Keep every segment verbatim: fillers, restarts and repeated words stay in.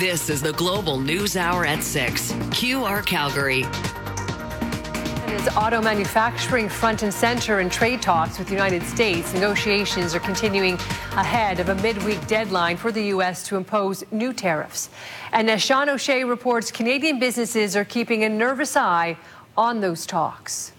This is the Global News Hour at six. Q R Calgary. As auto manufacturing front and center in trade talks with the United States, negotiations are continuing ahead of a midweek deadline for the U S to impose new tariffs. And as Sean O'Shea reports, Canadian businesses are keeping a nervous eye on those talks.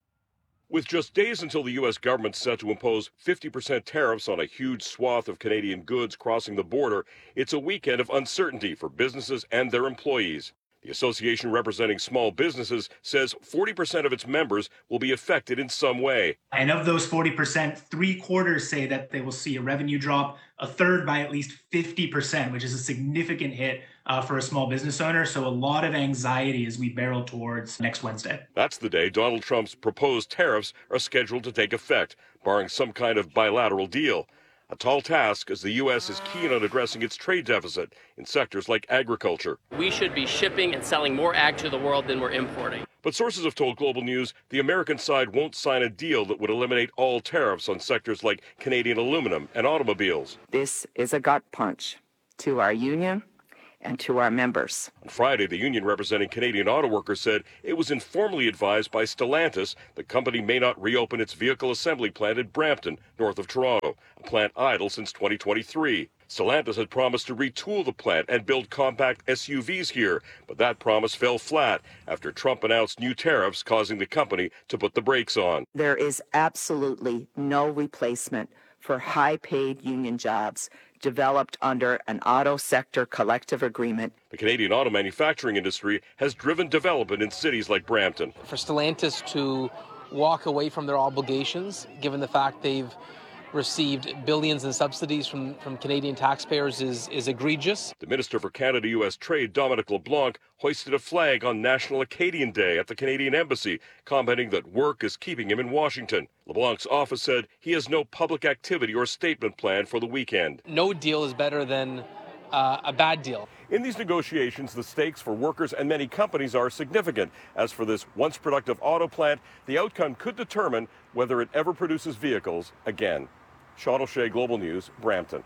With just days until the U S government's set to impose fifty percent tariffs on a huge swath of Canadian goods crossing the border, it's a weekend of uncertainty for businesses and their employees. The association representing small businesses says forty percent of its members will be affected in some way. And of those forty percent, three quarters say that they will see a revenue drop, a third by at least fifty percent, which is a significant hit uh, for a small business owner. So a lot of anxiety as we barrel towards next Wednesday. That's the day Donald Trump's proposed tariffs are scheduled to take effect, barring some kind of bilateral deal. A tall task as the U S is keen on addressing its trade deficit in sectors like agriculture. We should be shipping and selling more ag to the world than we're importing. But sources have told Global News the American side won't sign a deal that would eliminate all tariffs on sectors like Canadian aluminum and automobiles. This is a gut punch to our union and to our members. On Friday, the union representing Canadian auto workers said it was informally advised by Stellantis the company may not reopen its vehicle assembly plant in Brampton, north of Toronto, a plant idle since twenty twenty-three. Stellantis had promised to retool the plant and build compact S U Vs here, but that promise fell flat after Trump announced new tariffs causing the company to put the brakes on. There is absolutely no replacement for high-paid union jobs developed under an auto sector collective agreement. The Canadian auto manufacturing industry has driven development in cities like Brampton. For Stellantis to walk away from their obligations, given the fact they've received billions in subsidies from, from Canadian taxpayers, is, is egregious. The Minister for Canada-U S Trade, Dominic LeBlanc, hoisted a flag on National Acadian Day at the Canadian Embassy, commenting that work is keeping him in Washington. LeBlanc's office said he has no public activity or statement planned for the weekend. No deal is better than uh, a bad deal. In these negotiations, the stakes for workers and many companies are significant. As for this once productive auto plant, the outcome could determine whether it ever produces vehicles again. Sean O'Shea, Global News, Brampton.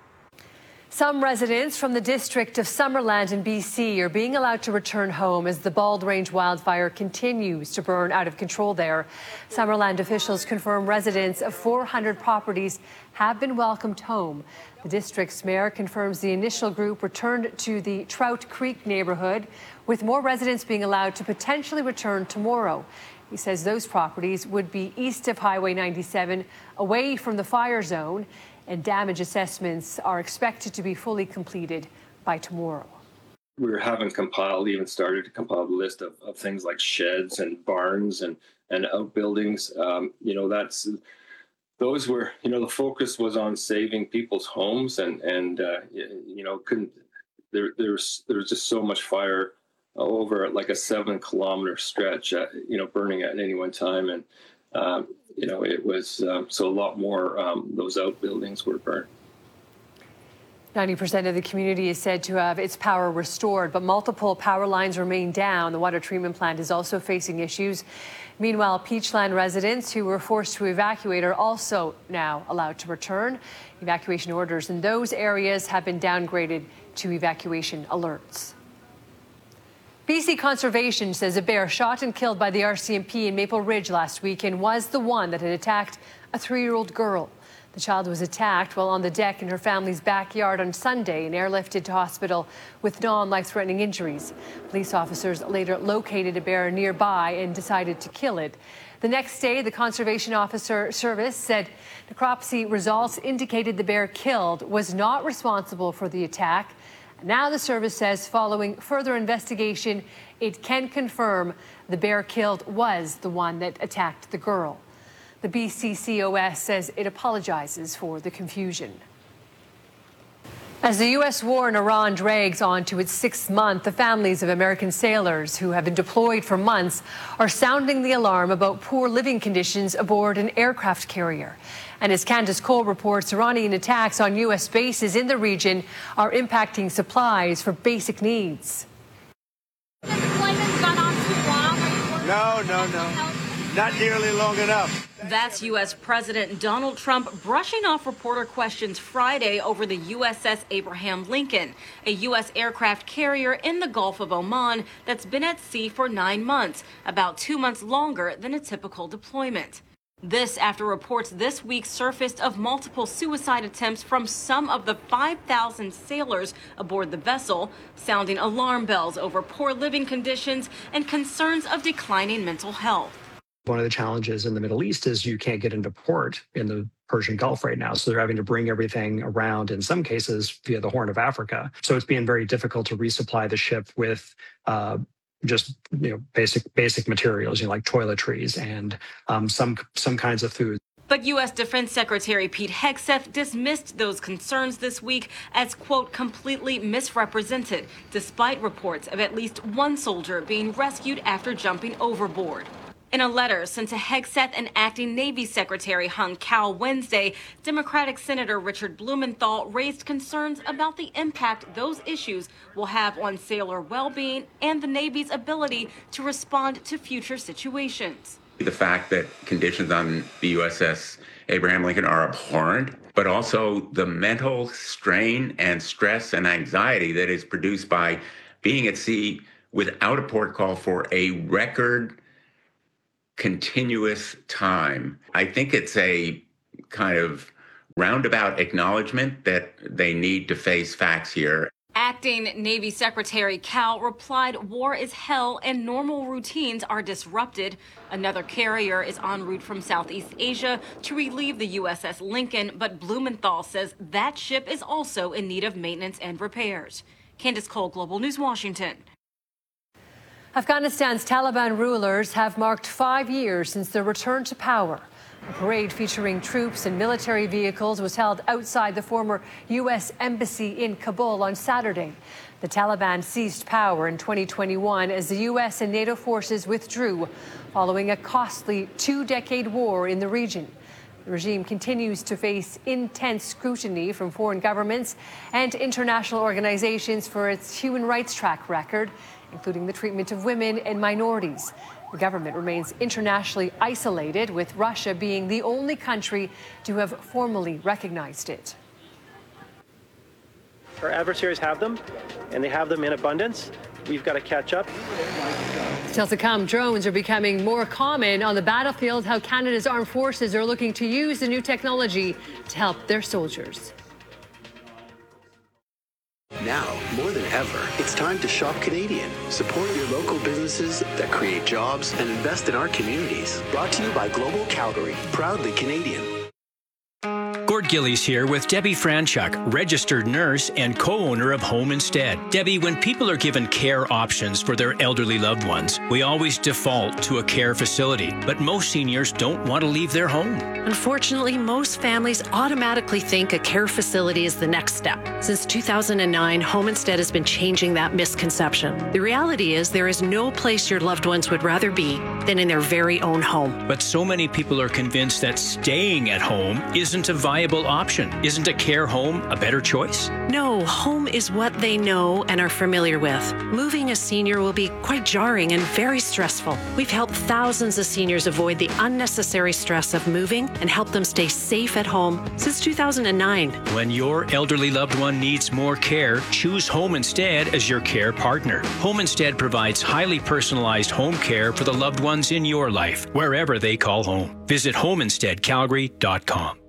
Some residents from the district of Summerland in B C are being allowed to return home as the Bald Range wildfire continues to burn out of control there. Summerland officials confirm residents of four hundred properties have been welcomed home. The district's mayor confirms the initial group returned to the Trout Creek neighborhood, with more residents being allowed to potentially return tomorrow. He says those properties would be east of Highway ninety-seven, away from the fire zone, and damage assessments are expected to be fully completed by tomorrow. We haven't compiled, even started to compile the list of, of things like sheds and barns and, and outbuildings. Um, you know, that's, those were, you know, the focus was on saving people's homes and, and uh, you know, couldn't, there, there's, there's just so much fire over like a seven kilometer stretch, uh, you know, burning at any one time. And, um, you know, it was, um, so a lot more, um, those outbuildings were burned. ninety percent of the community is said to have its power restored, but multiple power lines remain down. The water treatment plant is also facing issues. Meanwhile, Peachland residents who were forced to evacuate are also now allowed to return. Evacuation orders in those areas have been downgraded to evacuation alerts. B C Conservation says a bear shot and killed by the R C M P in Maple Ridge last weekend was the one that had attacked a three-year-old girl. The child was attacked while on the deck in her family's backyard on Sunday and airlifted to hospital with non-life-threatening injuries. Police officers later located a bear nearby and decided to kill it. The next day, the Conservation Officer Service said necropsy results indicated the bear killed was not responsible for the attack. Now the service says following further investigation, it can confirm the bear killed was the one that attacked the girl. The B C C O S says it apologizes for the confusion. As the U S war in Iran drags on to its sixth month, the families of American sailors who have been deployed for months are sounding the alarm about poor living conditions aboard an aircraft carrier. And as Candace Cole reports, Iranian attacks on U S bases in the region are impacting supplies for basic needs. The deployment's gone on too long. No, no, no. not nearly long enough. That's U S President Donald Trump brushing off reporter questions Friday over the U S S Abraham Lincoln, a U S aircraft carrier in the Gulf of Oman that's been at sea for nine months, about two months longer than a typical deployment. This after reports this week surfaced of multiple suicide attempts from some of the five thousand sailors aboard the vessel, sounding alarm bells over poor living conditions and concerns of declining mental health. One of the challenges in the Middle East is you can't get into port in the Persian Gulf right now. So they're having to bring everything around, in some cases, via the Horn of Africa. So it's being very difficult to resupply the ship with uh, just you know basic basic materials, you know, like toiletries and um, some some kinds of food. But U S Defense Secretary Pete Hegseth dismissed those concerns this week as, quote, completely misrepresented, despite reports of at least one soldier being rescued after jumping overboard. In a letter sent to Hegseth and Acting Navy Secretary Hung Cao Wednesday, Democratic Senator Richard Blumenthal raised concerns about the impact those issues will have on sailor well-being and the Navy's ability to respond to future situations. The fact that conditions on the U S S Abraham Lincoln are abhorrent, but also the mental strain and stress and anxiety that is produced by being at sea without a port call for a record continuous time. I think it's a kind of roundabout acknowledgement that they need to face facts here. Acting Navy Secretary Cao replied, war is hell and normal routines are disrupted. Another carrier is en route from Southeast Asia to relieve the U S S Lincoln, but Blumenthal says that ship is also in need of maintenance and repairs. Candace Cole, Global News, Washington. Afghanistan's Taliban rulers have marked five years since their return to power. A parade featuring troops and military vehicles was held outside the former U S Embassy in Kabul on Saturday. The Taliban seized power in twenty twenty-one as the U S and NATO forces withdrew following a costly two-decade war in the region. The regime continues to face intense scrutiny from foreign governments and international organizations for its human rights track record, including the treatment of women and minorities. The government remains internationally isolated, with Russia being the only country to have formally recognized it. Our adversaries have them, and they have them in abundance. We've got to catch up. Still to come, drones are becoming more common on the battlefield, how Canada's armed forces are looking to use the new technology to help their soldiers. Now, more than ever, it's time to shop Canadian. Support your local businesses that create jobs and invest in our communities. Brought to you by Global Calgary, proudly Canadian. Gord Gillies here with Debbie Franchuk, registered nurse and co-owner of Home Instead. Debbie, when people are given care options for their elderly loved ones, we always default to a care facility, but most seniors don't want to leave their home. Unfortunately, most families automatically think a care facility is the next step. Since two thousand nine, Home Instead has been changing that misconception. The reality is there is no place your loved ones would rather be than in their very own home. But so many people are convinced that staying at home isn't a viable option. Isn't a care home a better choice? No, home is what they know and are familiar with. Moving a senior will be quite jarring and very stressful. We've helped thousands of seniors avoid the unnecessary stress of moving and help them stay safe at home since two thousand nine. When your elderly loved one needs more care, choose Home Instead as your care partner. Home Instead provides highly personalized home care for the loved ones in your life, wherever they call home. Visit home instead calgary dot com.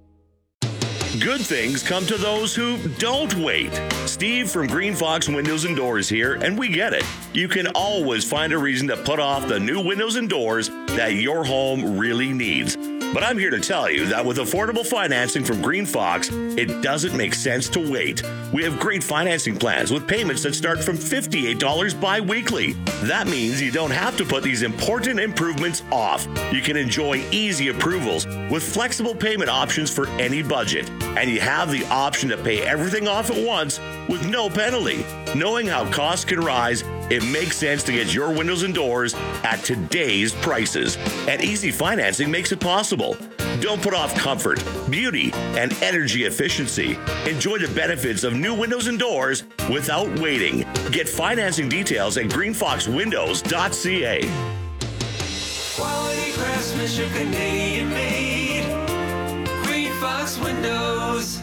Good things come to those who don't wait. Steve from Green Fox Windows and Doors here, and we get it. You can always find a reason to put off the new windows and doors that your home really needs. But I'm here to tell you that with affordable financing from Green Fox, it doesn't make sense to wait. We have great financing plans with payments that start from fifty-eight dollars bi-weekly. That means you don't have to put these important improvements off. You can enjoy easy approvals with flexible payment options for any budget. And you have the option to pay everything off at once with no penalty. Knowing how costs can rise, it makes sense to get your windows and doors at today's prices. And easy financing makes it possible. Don't put off comfort, beauty, and energy efficiency. Enjoy the benefits of new windows and doors without waiting. Get financing details at green fox windows dot c a. Quality craftsmanship, Canadian made. Green Fox Windows.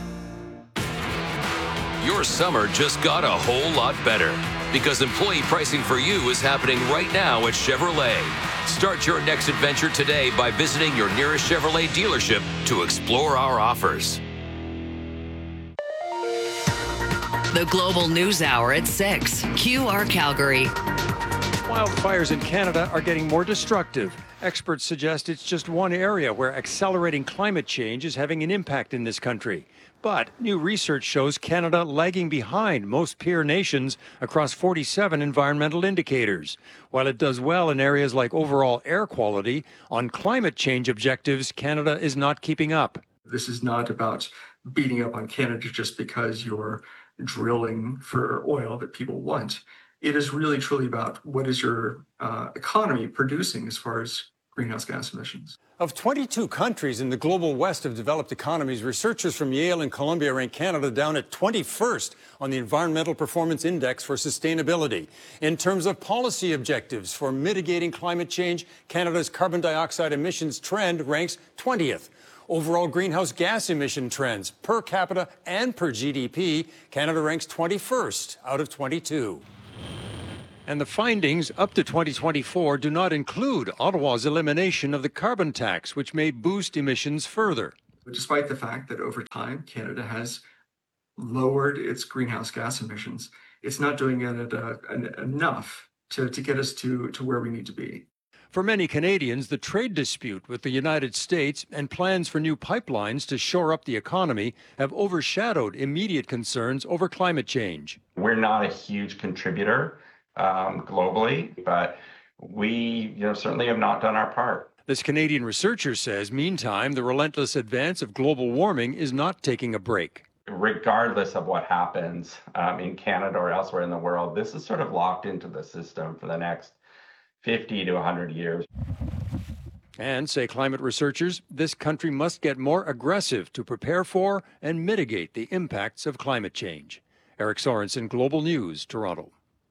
Your summer just got a whole lot better because employee pricing for you is happening right now at Chevrolet. Start your next adventure today by visiting your nearest Chevrolet dealership to explore our offers. The Global News Hour at six. Q R Calgary. Wildfires in Canada are getting more destructive. Experts suggest it's just one area where accelerating climate change is having an impact in this country. But new research shows Canada lagging behind most peer nations across forty-seven environmental indicators. While it does well in areas like overall air quality, on climate change objectives, Canada is not keeping up. This is not about beating up on Canada just because you're drilling for oil that people want. It is really truly about what is your uh, economy producing as far as greenhouse gas emissions. Of twenty-two countries in the global west of developed economies, researchers from Yale and Columbia rank Canada down at twenty-first on the Environmental Performance Index for Sustainability. In terms of policy objectives for mitigating climate change, Canada's carbon dioxide emissions trend ranks twentieth. Overall greenhouse gas emission trends per capita and per G D P, Canada ranks twenty-first out of twenty-two. And the findings up to twenty twenty-four do not include Ottawa's elimination of the carbon tax, which may boost emissions further. Despite the fact that over time, Canada has lowered its greenhouse gas emissions, it's not doing it uh, enough to, to get us to, to where we need to be. For many Canadians, the trade dispute with the United States and plans for new pipelines to shore up the economy have overshadowed immediate concerns over climate change. We're not a huge contributor um, globally, but we you know, certainly have not done our part. This Canadian researcher says, meantime, the relentless advance of global warming is not taking a break. Regardless of what happens um, in Canada or elsewhere in the world, this is sort of locked into the system for the next fifty to one hundred years. And, say climate researchers, this country must get more aggressive to prepare for and mitigate the impacts of climate change. Eric Sorensen, Global News, Toronto.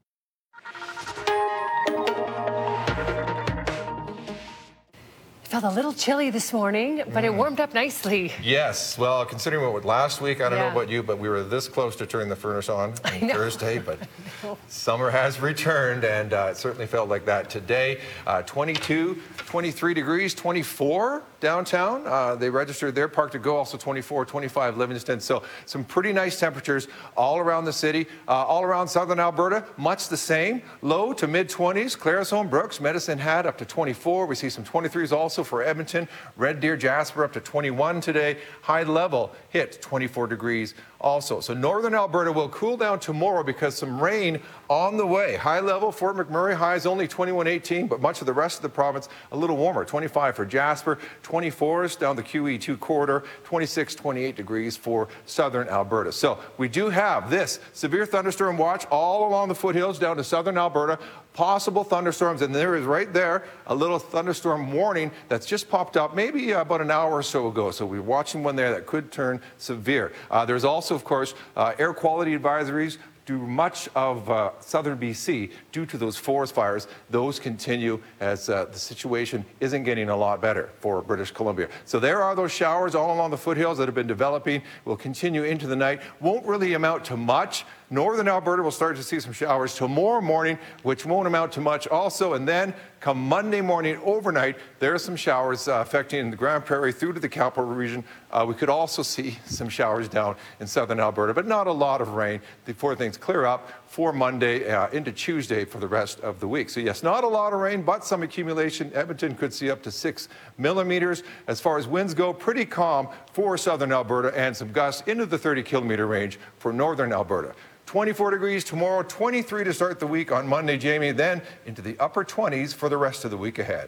Felt a little chilly this morning, but it warmed up nicely. Yes, well, considering what last week, I don't Yeah. know about you, but we were this close to turning the furnace on on Thursday, but summer has returned, and uh, it certainly felt like that today. Uh, twenty-two, twenty-three degrees, twenty-four downtown. Uh, they registered there. Park to Go also twenty-four, twenty-five Livingston. So some pretty nice temperatures all around the city, uh, all around southern Alberta. Much the same. Low to mid twenties. Claresholm, Brooks, Medicine Hat up to twenty-four. We see some twenty-threes also for Edmonton. Red Deer, Jasper up to twenty-one today. High level hit twenty-four degrees also. So northern Alberta will cool down tomorrow because some rain on the way. High level, Fort McMurray highs only twenty-one eighteen, but much of the rest of the province a little warmer. twenty-five for Jasper, twenty-fours down the Q E two corridor, twenty-six, twenty-eight degrees for southern Alberta. So we do have this severe thunderstorm watch all along the foothills down to southern Alberta. Possible thunderstorms, and there is right there a little thunderstorm warning that's just popped up maybe about an hour or so ago. So we're watching one there that could turn severe. Uh, there's also, of course, uh, air quality advisories through much of uh, southern B C due to those forest fires. Those continue as uh, the situation isn't getting a lot better for British Columbia. So there are those showers all along the foothills that have been developing, will continue into the night. Won't really amount to much. Northern Alberta will start to see some showers tomorrow morning, which won't amount to much also. And then come Monday morning overnight, there are some showers uh, affecting the Grand Prairie through to the capital region. Uh, we could also see some showers down in southern Alberta, but not a lot of rain before things clear up for Monday uh, into Tuesday for the rest of the week. So yes, not a lot of rain, but some accumulation. Edmonton could see up to six millimeters. As far as winds go, pretty calm for southern Alberta and some gusts into the thirty kilometer range for northern Alberta. twenty-four degrees tomorrow, twenty-three to start the week on Monday, Jamie, then into the upper twenties for the rest of the week ahead.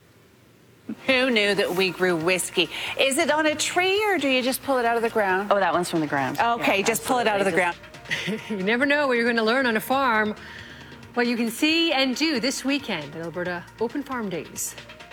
Who knew that we grew whiskey? Is it on a tree or do you just pull it out of the ground? Oh, that one's from the ground. Okay, Yeah, just pull it out of the ground. You never know what you're going to learn on a farm. What you can see and do this weekend at Alberta Open Farm Days.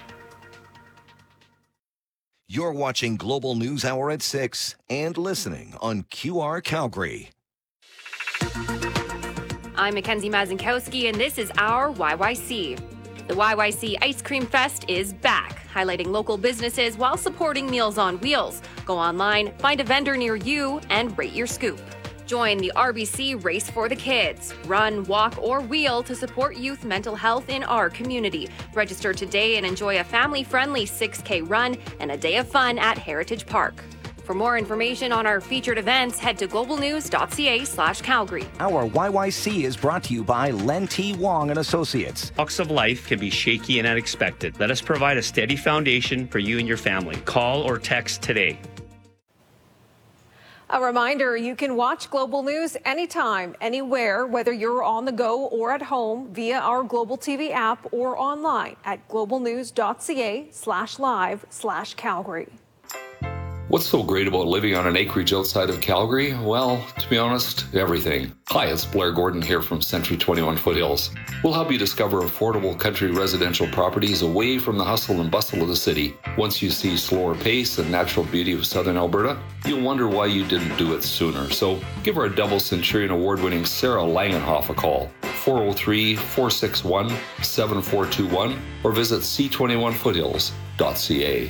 You're watching Global News Hour at six and listening on Q R Calgary. I'm Mackenzie Mazinkowski, and this is our Y Y C. The Y Y C Ice Cream Fest is back, highlighting local businesses while supporting Meals on Wheels. Go online, find a vendor near you, and rate your scoop. Join the R B C Race for the Kids. Run, walk, or wheel to support youth mental health in our community. Register today and enjoy a family-friendly six K run and a day of fun at Heritage Park. For more information on our featured events, head to globalnews.ca slash Calgary. Our Y Y C is brought to you by Len T. Wong and Associates. Walks of life can be shaky and unexpected. Let us provide a steady foundation for you and your family. Call or text today. A reminder, you can watch Global News anytime, anywhere, whether you're on the go or at home via our Global T V app or online at globalnews.ca slash live slash Calgary. What's so great about living on an acreage outside of Calgary? Well, to be honest, everything. Hi, it's Blair Gordon here from Century twenty-one Foothills. We'll help you discover affordable country residential properties away from the hustle and bustle of the city. Once you see slower pace and natural beauty of southern Alberta, you'll wonder why you didn't do it sooner. So give our double Centurion award-winning Sarah Langenhoff a call, four oh three, four six one, seven four two one, or visit c twenty-one foothills dot c a.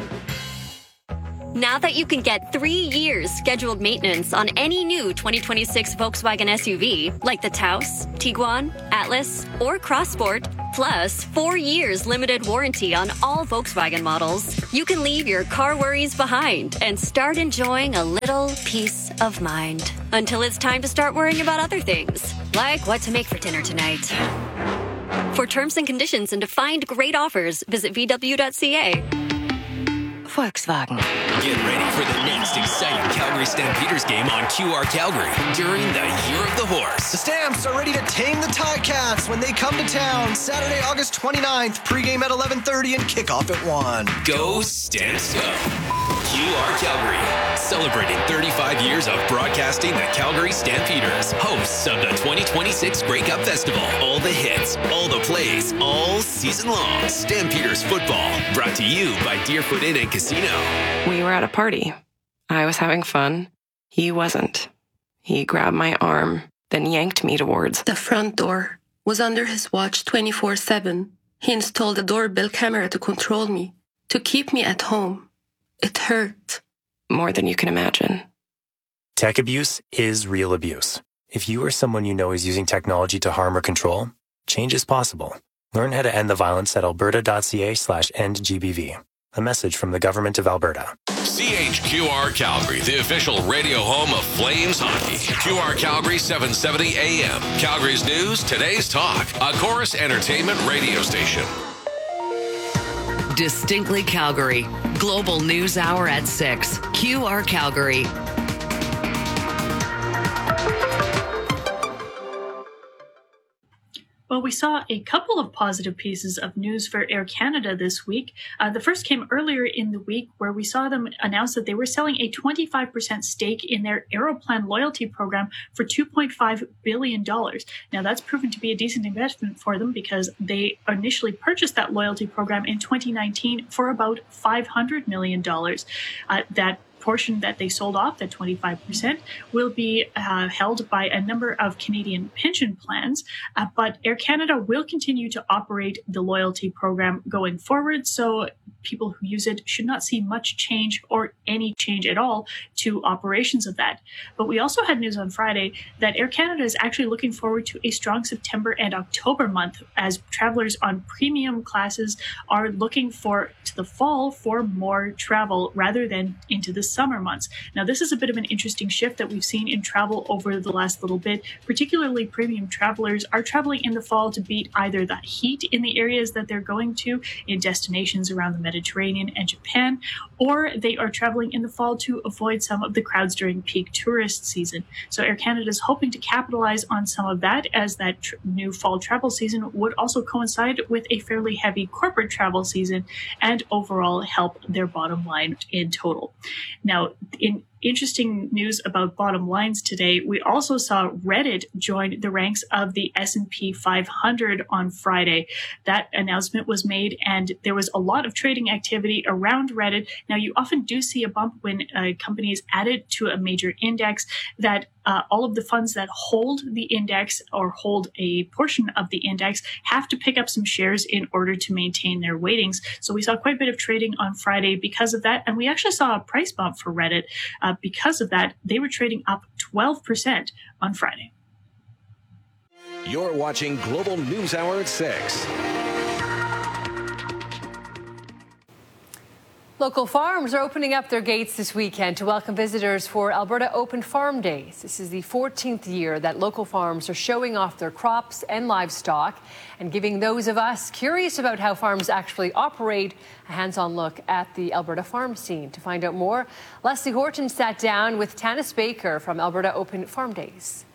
Now that you can get three years scheduled maintenance on any new twenty twenty-six Volkswagen S U V, like the Taos, Tiguan, Atlas, or Crossport, plus four years limited warranty on all Volkswagen models, you can leave your car worries behind and start enjoying a little peace of mind. Until it's time to start worrying about other things, like what to make for dinner tonight. For terms and conditions and to find great offers, visit v w dot c a. Volkswagen. Get ready for the next exciting Calgary Stampeders game on Q R Calgary during the Year of the Horse. The Stamps are ready to tame the Ticats when they come to town Saturday, August twenty-ninth, pregame at eleven thirty and kickoff at one. Go Stamps go! Q R Calgary, celebrating thirty-five years of broadcasting the Calgary Stampeders, hosts of the twenty twenty-six Grey Cup Festival. All the hits, all the plays, all season long. Stampeders football, brought to you by Deerfoot Inn and Casino. We were at a party. I was having fun. He wasn't. He grabbed my arm, then yanked me towards the front door. Was under his watch twenty-four seven. He installed a doorbell camera to control me, to keep me at home. It hurt. More than you can imagine. Tech abuse is real abuse. If you or someone you know is using technology to harm or control, change is possible. Learn how to end the violence at alberta.ca slash end GBV. A message from the Government of Alberta. C H Q R Calgary, the official radio home of Flames hockey. Q R Calgary seven seventy A M. Calgary's news, today's talk. A Chorus Entertainment radio station. Distinctly Calgary. Global News Hour at six. Q R Calgary. Well, we saw a couple of positive pieces of news for Air Canada this week. Uh, the first came earlier in the week where we saw them announce that they were selling a twenty-five percent stake in their Aeroplan loyalty program for two point five billion dollars. Now, that's proven to be a decent investment for them because they initially purchased that loyalty program in twenty nineteen for about five hundred million dollars. Uh, that portion that they sold off, that twenty-five percent, will be uh, held by a number of Canadian pension plans. Uh, but Air Canada will continue to operate the loyalty program going forward. So people who use it should not see much change or any change at all to operations of that. But we also had news on Friday that Air Canada is actually looking forward to a strong September and October month as travelers on premium classes are looking for to the fall for more travel rather than into the summer months. Now, this is a bit of an interesting shift that we've seen in travel over the last little bit. Particularly premium travelers are traveling in the fall to beat either the heat in the areas that they're going to in destinations around the Mediterranean and Japan, or they are traveling in the fall to avoid some of the crowds during peak tourist season. So Air Canada is hoping to capitalize on some of that, as that tr- new fall travel season would also coincide with a fairly heavy corporate travel season and overall help their bottom line in total. Now, in interesting news about bottom lines today, we also saw Reddit join the ranks of the S and P five hundred on Friday. That announcement was made, and there was a lot of trading activity around Reddit. Now, you often do see a bump when a company is added to a major index that uh, all of the funds that hold the index or hold a portion of the index have to pick up some shares in order to maintain their weightings. So we saw quite a bit of trading on Friday because of that. And we actually saw a price bump for Reddit uh, because of that. They were trading up twelve percent on Friday. You're watching Global News Hour at six. Local farms are opening up their gates this weekend to welcome visitors for Alberta Open Farm Days. This is the fourteenth year that local farms are showing off their crops and livestock and giving those of us curious about how farms actually operate a hands-on look at the Alberta farm scene. To find out more, Leslie Horton sat down with Tanis Baker from Alberta Open Farm Days.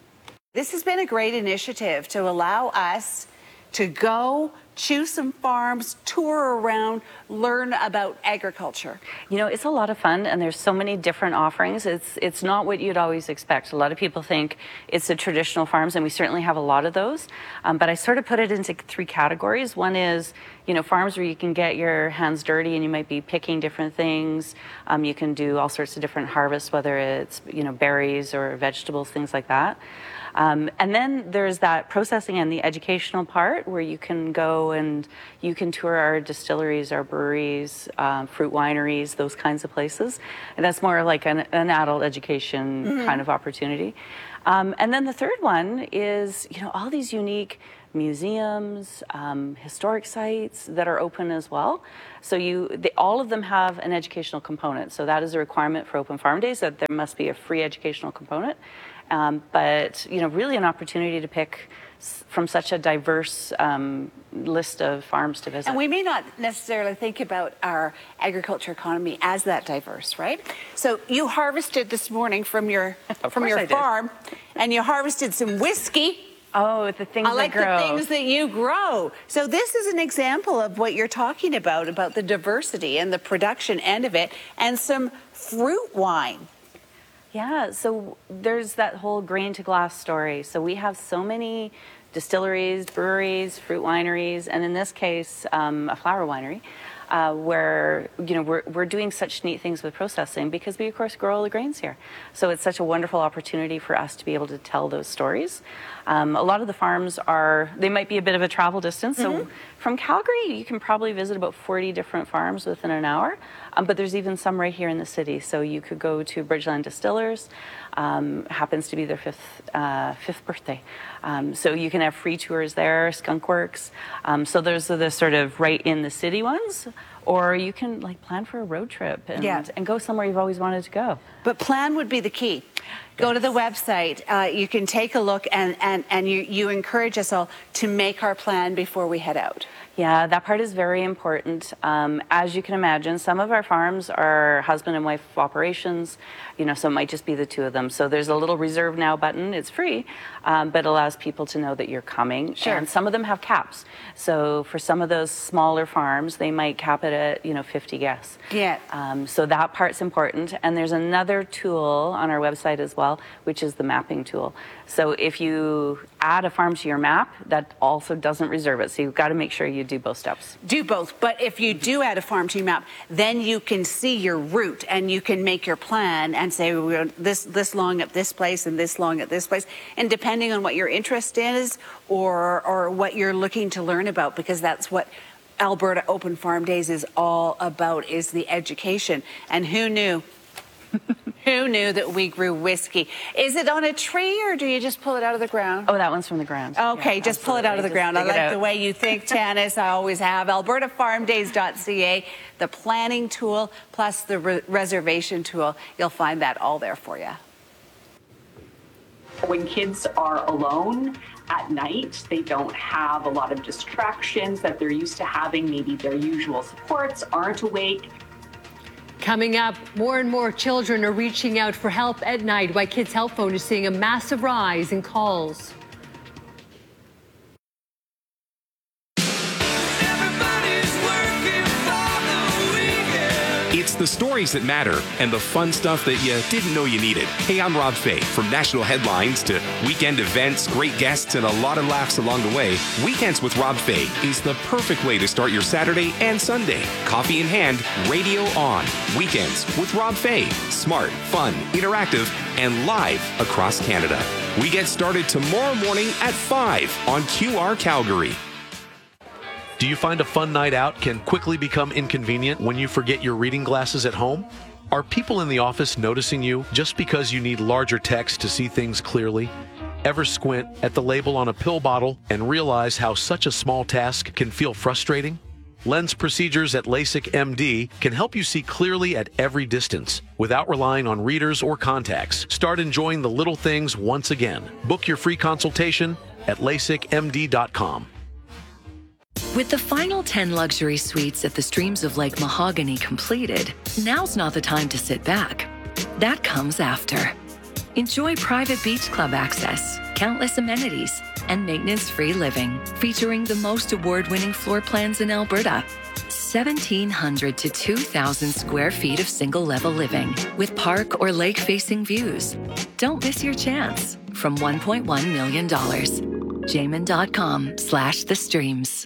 This has been a great initiative to allow us to go choose some farms, tour around, learn about agriculture. You know, it's a lot of fun, and there's so many different offerings. It's it's not what you'd always expect. A lot of people think it's the traditional farms, and we certainly have a lot of those. Um, but I sort of put it into three categories. One is, you know, farms where you can get your hands dirty and you might be picking different things. Um, you can do all sorts of different harvests, whether it's, you know, berries or vegetables, things like that. Um, and then there's that processing and the educational part where you can go and you can tour our distilleries, our breweries, um, fruit wineries, those kinds of places. And that's more like an, an adult education mm-hmm. kind of opportunity. Um, and then the third one is, you know, all these unique museums, um, historic sites that are open as well. So you, they, all of them have an educational component. So that is a requirement for Open Farm Days, that there must be a free educational component. Um, but, you know, really an opportunity to pick s- from such a diverse um, list of farms to visit. And we may not necessarily think about our agriculture economy as that diverse, right? So you harvested this morning from your from your farm, and you harvested some whiskey. Oh, the things I like that grow. the things that you grow. So this is an example of what you're talking about, about the diversity and the production end of it, and some fruit wine. Yeah, so there's that whole grain to glass story. So we have so many distilleries, breweries, fruit wineries, and in this case, um, a flower winery, uh, where, you know, we're, we're doing such neat things with processing because we, of course, grow all the grains here. So it's such a wonderful opportunity for us to be able to tell those stories. Um, a lot of the farms are, they might be a bit of a travel distance. Mm-hmm. So from Calgary, you can probably visit about forty different farms within an hour. Um, but there's even some right here in the city. So you could go to Bridgeland Distillers, um, happens to be their fifth uh, fifth birthday. Um, so you can have free tours there, Skunk Works. Um, so those are the sort of right in the city ones. Or you can like plan for a road trip and, yeah. and go somewhere you've always wanted to go. But plan would be the key. Go to the website. Uh, you can take a look, and, and, and you, you encourage us all to make our plan before we head out. Yeah, that part is very important. Um, as you can imagine, some of our farms are husband and wife operations, you know, so it might just be the two of them. So there's a little reserve now button. It's free, um, but allows people to know that you're coming. Sure. And some of them have caps. So for some of those smaller farms, they might cap it at, you know, fifty guests. Yeah. Um, so that part's important. And there's another tool on our website as well, which is the mapping tool. So if you add a farm to your map, that also doesn't reserve it. So you've got to make sure you do both steps. Do both. But if you do add a farm to your map, then you can see your route and you can make your plan and say, we're this, this long at this place and this long at this place. And depending on what your interest is or, or what you're looking to learn about, because that's what Alberta Open Farm Days is all about, is the education. And who knew? Who knew that we grew whiskey? Is it on a tree or do you just pull it out of the ground? Oh, that one's from the ground. Okay, yeah, just pull it out of the just ground. I like the way you think, Tanis. I always have. alberta farm days dot c a, the planning tool plus the re- reservation tool. You'll find that all there for you. When kids are alone at night, they don't have a lot of distractions that they're used to having. Maybe their usual supports aren't awake. Coming up, more and more children are reaching out for help at night. Why Kids Help Phone is seeing a massive rise in calls. It's the stories that matter, and the fun stuff that you didn't know you needed. Hey, I'm Rob Fay. From national headlines to weekend events, great guests, and a lot of laughs along the way, Weekends with Rob Fay is the perfect way to start your Saturday and Sunday. Coffee in hand, radio on. Weekends with Rob Fay. Smart, fun, interactive, and live across Canada. We get started tomorrow morning at five on Q R Calgary. Do you find a fun night out can quickly become inconvenient when you forget your reading glasses at home? Are people in the office noticing you just because you need larger text to see things clearly? Ever squint at the label on a pill bottle and realize how such a small task can feel frustrating? Lens procedures at LASIK M D can help you see clearly at every distance without relying on readers or contacts. Start enjoying the little things once again. Book your free consultation at lasik m d dot com. With the final ten luxury suites at the Streams of Lake Mahogany completed, now's not the time to sit back. That comes after. Enjoy private beach club access, countless amenities, and maintenance-free living, featuring the most award-winning floor plans in Alberta. seventeen hundred to two thousand square feet of single-level living with park or lake-facing views. Don't miss your chance. From one point one million dollars. Jamin.com slash the streams.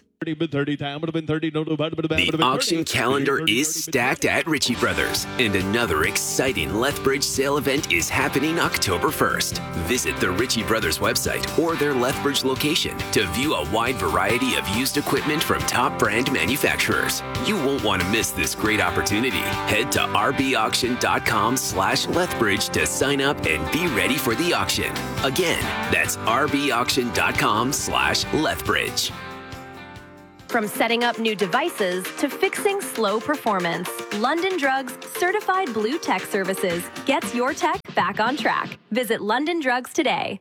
The auction calendar is stacked at Ritchie Brothers, and another exciting Lethbridge sale event is happening October first. Visit the Ritchie Brothers website or their Lethbridge location to view a wide variety of used equipment from top brand manufacturers. You won't want to miss this great opportunity. Head to rbauction.com slash Lethbridge to sign up and be ready for the auction. Again, that's rbauction.com slash Lethbridge. From setting up new devices to fixing slow performance, London Drugs certified blue tech services gets your tech back on track. Visit London Drugs today.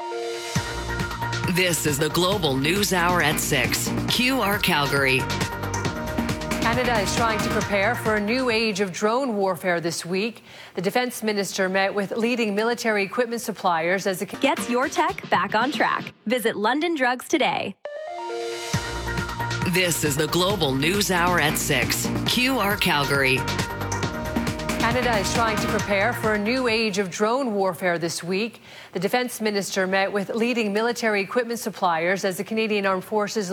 This is the Global News Hour at six. Q R Calgary. Canada is trying to prepare for a new age of drone warfare this week. The defense minister met with leading military equipment suppliers as it gets your tech back on track. Visit London Drugs today. This is the Global News Hour at six. Q R Calgary. Canada is trying to prepare for a new age of drone warfare this week. The defense minister met with leading military equipment suppliers as the Canadian Armed Forces